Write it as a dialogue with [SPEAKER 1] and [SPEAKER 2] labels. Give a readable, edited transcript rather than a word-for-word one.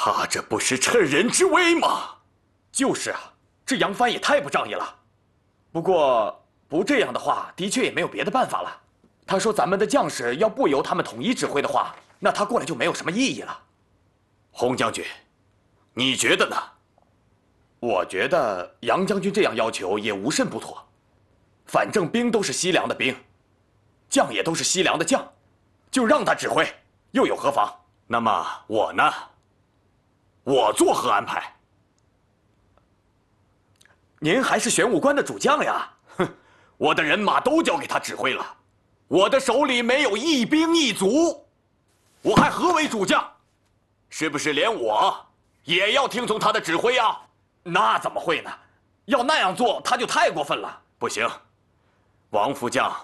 [SPEAKER 1] 他这不是趁人之危吗？
[SPEAKER 2] 就是啊，这杨帆也太不仗义了。不过不这样的话，的确也没有别的办法了。他说咱们的将士要不由他们统一指挥的话，那他过来就没有什么意义了。
[SPEAKER 1] 洪将军，你觉得呢？
[SPEAKER 2] 我觉得杨将军这样要求也无甚不妥。反正兵都是西凉的兵，将也都是西凉的将，就让他指挥，又有何妨？
[SPEAKER 1] 那么我呢？我作何安排？
[SPEAKER 2] 您还是玄武关的主将呀！
[SPEAKER 1] 哼，我的人马都交给他指挥了，我的手里没有一兵一卒，我还何为主将？是不是连我也要听从他的指挥啊？
[SPEAKER 2] 那怎么会呢？要那样做，他就太过分了。
[SPEAKER 1] 不行，王副将